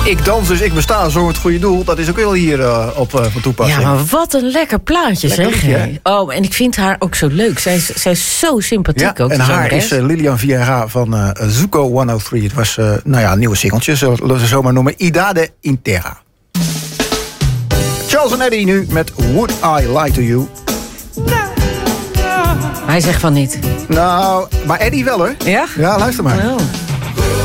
Ik dans, dus ik besta, zong het goede doel. Dat is ook wel hier op van toepassing. Ja, maar wat een lekker plaatje, lekker zeg. liedje, Oh, en ik vind haar ook zo leuk. Zij is zo sympathiek ook. En haar is Lilian Vieira van Zuko 103. Het was een nieuwe singeltje, zullen we zomaar noemen. Idade Intera. Charles en Eddie nu met Would I Lie to You. Hij zegt van niet. Nou, maar Eddie wel hoor. Ja? Ja, luister maar. Oh.